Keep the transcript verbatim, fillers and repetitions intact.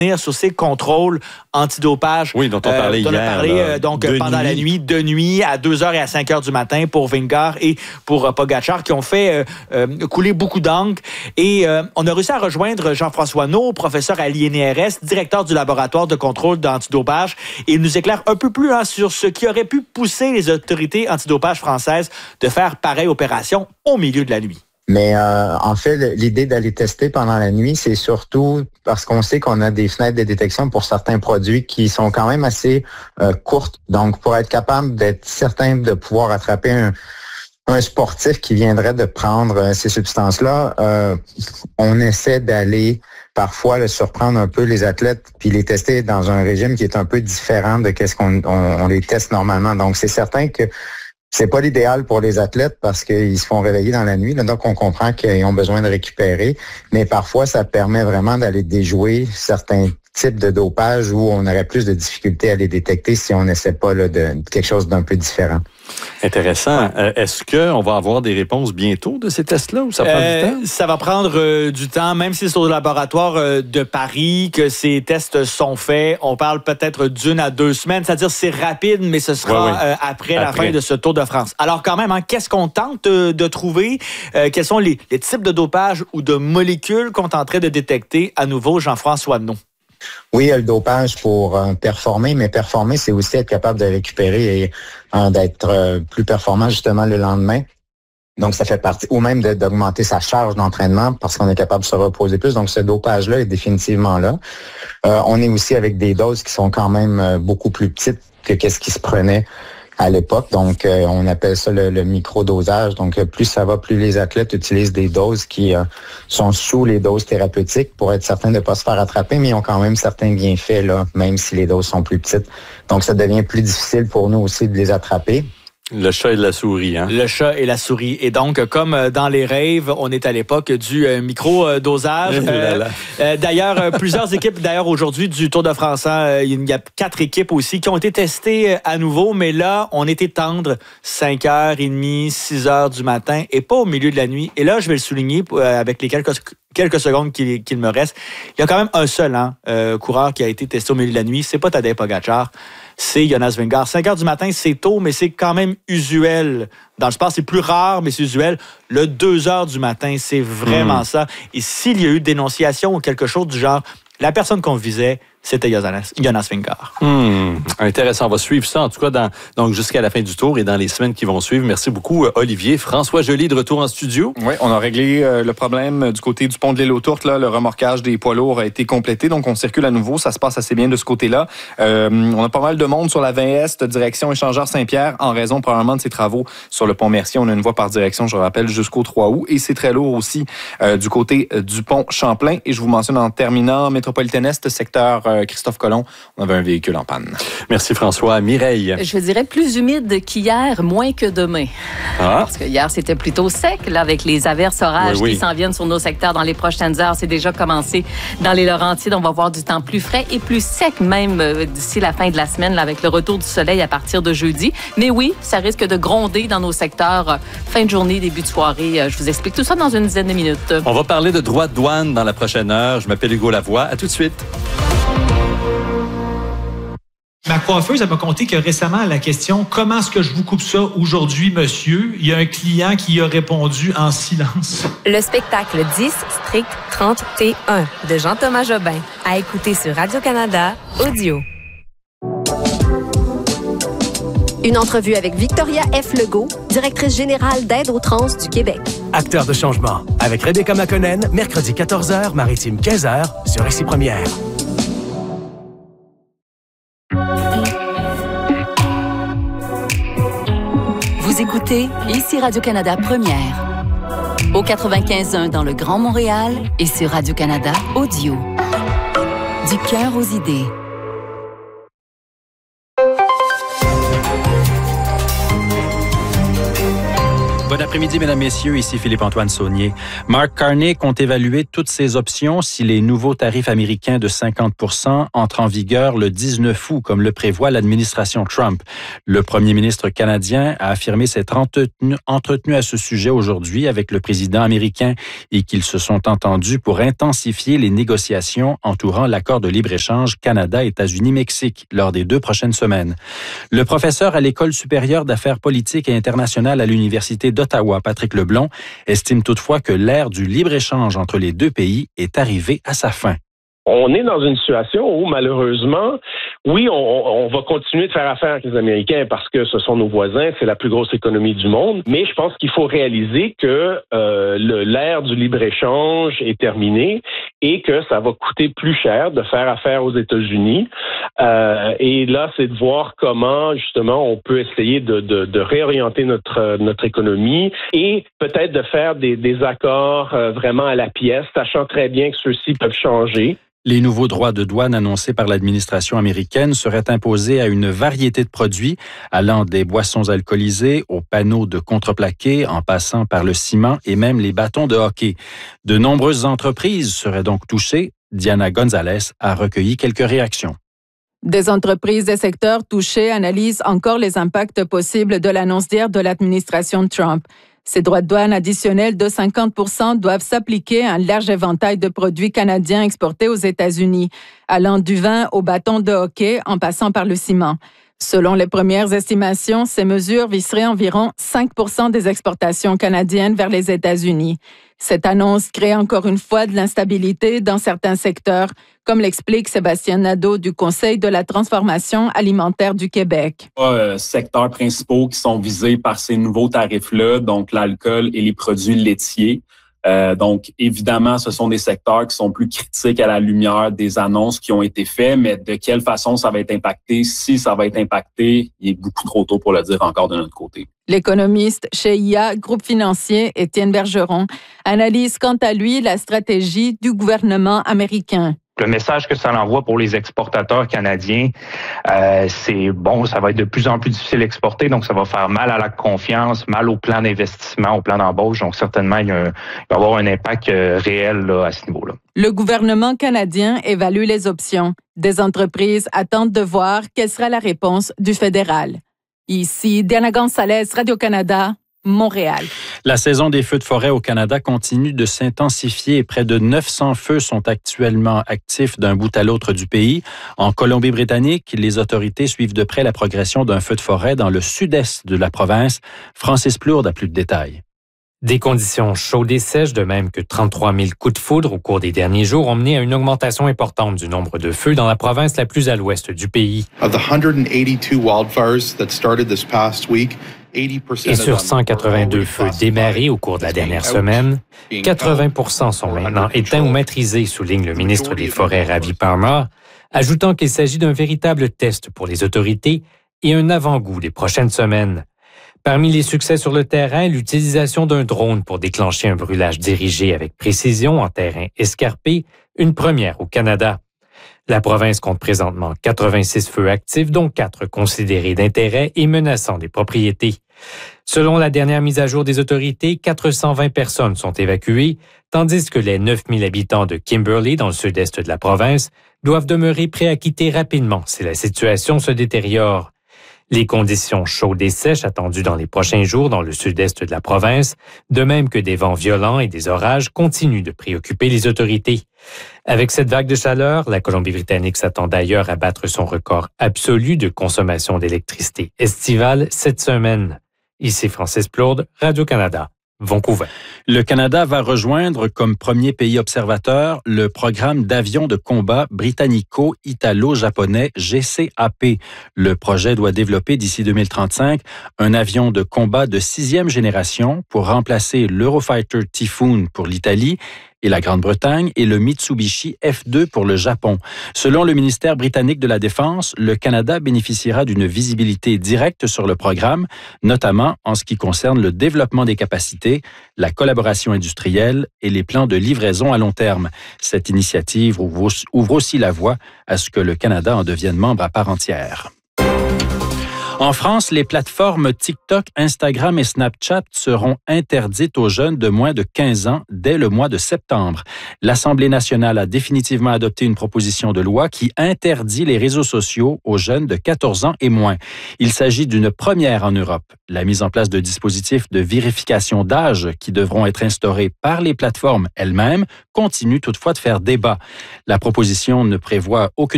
sur ces contrôles antidopage. Oui, dont on parlait euh, dont hier. On a parlé euh, donc, pendant nuit. la nuit, de nuit, à deux heures et à cinq heures du matin pour Vingegaard et pour euh, Pogačar, qui ont fait euh, euh, couler beaucoup d'encre. Et euh, on a réussi à rejoindre Jean-François Naud, professeur à l'I N R S, directeur du laboratoire de contrôle d'antidopage. Et il nous éclaire un peu plus hein, sur ce qui aurait pu pousser les autorités antidopage françaises de faire pareille opération au milieu de la nuit. Mais euh, en fait, l'idée d'aller tester pendant la nuit, c'est surtout parce qu'on sait qu'on a des fenêtres de détection pour certains produits qui sont quand même assez euh, courtes. Donc, pour être capable d'être certain de pouvoir attraper un, un sportif qui viendrait de prendre euh, ces substances-là, euh, on essaie d'aller parfois le surprendre un peu les athlètes puis les tester dans un régime qui est un peu différent de qu'est-ce qu'on on, on les teste normalement. Donc, c'est certain que c'est pas l'idéal pour les athlètes parce qu'ils se font réveiller dans la nuit. Là, donc, on comprend qu'ils ont besoin de récupérer. Mais parfois, ça permet vraiment d'aller déjouer certains types de dopage où on aurait plus de difficultés à les détecter si on n'essaie pas là, de, de quelque chose d'un peu différent. Intéressant. Euh, est-ce qu'on va avoir des réponses bientôt de ces tests-là ou ça prend euh, du temps? Ça va prendre euh, du temps, même si c'est au laboratoire euh, de Paris que ces tests sont faits. On parle peut-être d'une à deux semaines, c'est-à-dire c'est rapide, mais ce sera ouais, ouais. Euh, après, après la fin de ce Tour de France. Alors quand même, hein, qu'est-ce qu'on tente de, de trouver? Euh, quels sont les, les types de dopage ou de molécules qu'on tenterait de détecter à nouveau, Jean-François Naud? Oui, il y a le dopage pour euh, performer, mais performer, c'est aussi être capable de récupérer et euh, d'être euh, plus performant justement le lendemain. Donc, ça fait partie, ou même de, d'augmenter sa charge d'entraînement parce qu'on est capable de se reposer plus. Donc, ce dopage-là est définitivement là. Euh, on est aussi avec des doses qui sont quand même euh, beaucoup plus petites que qu'est-ce qui se prenait à l'époque. Donc, euh, on appelle ça le, le microdosage. Donc, euh, plus ça va, plus les athlètes utilisent des doses qui euh, sont sous les doses thérapeutiques pour être certains de ne pas se faire attraper, mais ils ont quand même certains bienfaits, là, même si les doses sont plus petites. Donc, ça devient plus difficile pour nous aussi de les attraper. Le chat et la souris, hein? Le chat et la souris. Et donc, comme dans les raves, on est à l'époque du euh, micro-dosage. Euh, euh, d'ailleurs, euh, plusieurs équipes, d'ailleurs, aujourd'hui, du Tour de France, hein, il y a quatre équipes aussi qui ont été testées à nouveau, mais là, on était tendre cinq heures trente, six heures du matin et pas au milieu de la nuit. Et là, je vais le souligner euh, avec les quelques... quelques secondes qu'il, qu'il me reste. Il y a quand même un seul hein, euh, coureur qui a été testé au milieu de la nuit. C'est pas Tadej Pogačar, c'est Jonas Vingegaard. cinq heures du matin, c'est tôt, mais c'est quand même usuel. Dans le sport, c'est plus rare, mais c'est usuel. Le deux heures du matin, c'est vraiment mmh. ça. Et s'il y a eu dénonciation ou quelque chose du genre, la personne qu'on visait, c'était Jonas, Jonas Vingegaard. Mmh, intéressant. On va suivre ça, en tout cas, dans, donc jusqu'à la fin du tour et dans les semaines qui vont suivre. Merci beaucoup, Olivier. François Joly, de retour en studio. Oui, on a réglé euh, le problème du côté du pont de l'île aux Tourtes. Là, le remorquage des poids lourds a été complété, donc on circule à nouveau. Ça se passe assez bien de ce côté-là. Euh, on a pas mal de monde sur la vingt Est, direction Échangeur Saint-Pierre, en raison probablement de ces travaux sur le pont Mercier. On a une voie par direction, je rappelle, jusqu'au trois août. Et c'est très lourd aussi euh, du côté euh, du pont Champlain. Et je vous mentionne en terminant, Métropolitaine Est, secteur euh, Christophe Colomb, on avait un véhicule en panne. Merci François. Mireille. Je dirais plus humide qu'hier, moins que demain. Ah. Parce que hier, c'était plutôt sec, là, avec les averses orages oui, oui. qui s'en viennent sur nos secteurs dans les prochaines heures. C'est déjà commencé dans les Laurentides. On va voir du temps plus frais et plus sec même euh, d'ici la fin de la semaine, là, avec le retour du soleil à partir de jeudi. Mais oui, ça risque de gronder dans nos secteurs euh, fin de journée, début de soirée. Euh, je vous explique tout ça dans une dizaine de minutes. On va parler de droits de douane dans la prochaine heure. Je m'appelle Hugo Lavoie. À tout de suite. Ma coiffeuse, elle m'a conté que récemment, à la question « Comment est-ce que je vous coupe ça aujourd'hui, monsieur? » il y a un client qui a répondu en silence. Le spectacle dix, strict trente et un de Jean-Thomas Jobin. À écouter sur Radio-Canada, audio. Une entrevue avec Victoria F. Legault, directrice générale d'Aide aux trans du Québec. Acteur de changement, avec Rebecca McConnell, mercredi quatorze heures, maritime quinze heures, sur Ici Première. Vous écoutez Ici Radio-Canada Première. Au quatre-vingt-quinze point un dans le Grand Montréal et sur Radio-Canada Audio. Du cœur aux idées. Bon appétit. après-midi, mesdames, messieurs. Ici Philippe-Antoine Saunier. Mark Carney compte évaluer toutes ses options si les nouveaux tarifs américains de cinquante pour cent entrent en vigueur le dix-neuf août, comme le prévoit l'administration Trump. Le premier ministre canadien a affirmé s'être entretenu, entretenu à ce sujet aujourd'hui avec le président américain et qu'ils se sont entendus pour intensifier les négociations entourant l'accord de libre-échange Canada-États-Unis-Mexique lors des deux prochaines semaines. Le professeur à l'École supérieure d'affaires politiques et internationales à l'Université d'Ottawa, Patrick Leblond, estime toutefois que l'ère du libre-échange entre les deux pays est arrivée à sa fin. On est dans une situation où, malheureusement, oui, on, on va continuer de faire affaire avec les Américains parce que ce sont nos voisins, c'est la plus grosse économie du monde, mais je pense qu'il faut réaliser que euh, le, l'ère du libre-échange est terminée et que ça va coûter plus cher de faire affaire aux États-Unis. Euh, et là, c'est de voir comment, justement, on peut essayer de, de, de réorienter notre, notre économie et peut-être de faire des, des accords euh, vraiment à la pièce, sachant très bien que ceux-ci peuvent changer. Les nouveaux droits de douane annoncés par l'administration américaine seraient imposés à une variété de produits, allant des boissons alcoolisées aux panneaux de contreplaqué, en passant par le ciment et même les bâtons de hockey. De nombreuses entreprises seraient donc touchées. Diana Gonzalez a recueilli quelques réactions. Des entreprises des secteurs touchés analysent encore les impacts possibles de l'annonce d'hier de l'administration Trump. Ces droits de douane additionnels de cinquante pour cent doivent s'appliquer à un large éventail de produits canadiens exportés aux États-Unis, allant du vin au bâton de hockey en passant par le ciment. Selon les premières estimations, ces mesures viseraient environ cinq pour cent des exportations canadiennes vers les États-Unis. Cette annonce crée encore une fois de l'instabilité dans certains secteurs, comme l'explique Sébastien Nadeau du Conseil de la transformation alimentaire du Québec. Euh, secteurs principaux qui sont visés par ces nouveaux tarifs-là, donc l'alcool et les produits laitiers. Euh, donc, évidemment, ce sont des secteurs qui sont plus critiques à la lumière des annonces qui ont été faites, mais de quelle façon ça va être impacté, si ça va être impacté, il est beaucoup trop tôt pour le dire encore de notre côté. L'économiste chez I A, groupe financier, Étienne Bergeron, analyse quant à lui la stratégie du gouvernement américain. Le message que ça envoie pour les exportateurs canadiens, euh, c'est bon, ça va être de plus en plus difficile d'exporter, donc ça va faire mal à la confiance, mal au plan d'investissement, au plan d'embauche. Donc certainement, il, y a un, il va y avoir un impact euh, réel là, à ce niveau-là. Le gouvernement canadien évalue les options. Des entreprises attendent de voir quelle sera la réponse du fédéral. Ici, Diana Gonzalez, Radio-Canada, Montréal. La saison des feux de forêt au Canada continue de s'intensifier. Près de neuf cents feux sont actuellement actifs d'un bout à l'autre du pays. En Colombie-Britannique, les autorités suivent de près la progression d'un feu de forêt dans le sud-est de la province. Francis Plourde a plus de détails. Des conditions chaudes et sèches, de même que trente-trois mille coups de foudre au cours des derniers jours, ont mené à une augmentation importante du nombre de feux dans la province la plus à l'ouest du pays. Of the one hundred eighty-two wildfires that started this past week, Et sur cent quatre-vingt-deux feux démarrés au cours de la dernière semaine, quatre-vingts pour cent sont maintenant éteints ou maîtrisés, souligne le ministre des Forêts Ravi Parmar, ajoutant qu'il s'agit d'un véritable test pour les autorités et un avant-goût des prochaines semaines. Parmi les succès sur le terrain, l'utilisation d'un drone pour déclencher un brûlage dirigé avec précision en terrain escarpé, une première au Canada. La province compte présentement quatre-vingt-six feux actifs, dont quatre considérés d'intérêt et menaçant des propriétés. Selon la dernière mise à jour des autorités, quatre cent vingt personnes sont évacuées, tandis que les neuf mille habitants de Kimberley, dans le sud-est de la province, doivent demeurer prêts à quitter rapidement si la situation se détériore. Les conditions chaudes et sèches attendues dans les prochains jours dans le sud-est de la province, de même que des vents violents et des orages, continuent de préoccuper les autorités. Avec cette vague de chaleur, la Colombie-Britannique s'attend d'ailleurs à battre son record absolu de consommation d'électricité estivale cette semaine. Ici Francis Plourde, Radio-Canada. Vancouver. Le Canada va rejoindre comme premier pays observateur le programme d'avions de combat britannico-italo-japonais G C A P. Le projet doit développer d'ici deux mille trente-cinq un avion de combat de sixième génération pour remplacer l'Eurofighter Typhoon pour l'Italie et la Grande-Bretagne et le Mitsubishi F deux pour le Japon. Selon le ministère britannique de la Défense, le Canada bénéficiera d'une visibilité directe sur le programme, notamment en ce qui concerne le développement des capacités, la collaboration industrielle et les plans de livraison à long terme. Cette initiative ouvre aussi la voie à ce que le Canada en devienne membre à part entière. En France, les plateformes TikTok, Instagram et Snapchat seront interdites aux jeunes de moins de quinze ans dès le mois de septembre. L'Assemblée nationale a définitivement adopté une proposition de loi qui interdit les réseaux sociaux aux jeunes de quatorze ans et moins. Il s'agit d'une première en Europe. La mise en place de dispositifs de vérification d'âge qui devront être instaurés par les plateformes elles-mêmes continue toutefois de faire débat. La proposition ne prévoit aucune